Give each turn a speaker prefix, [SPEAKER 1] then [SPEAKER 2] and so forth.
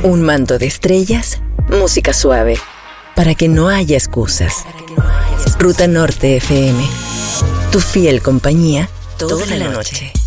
[SPEAKER 1] Un manto de estrellas, música suave, para que no haya excusas. Ruta Norte FM, tu fiel compañía toda la noche.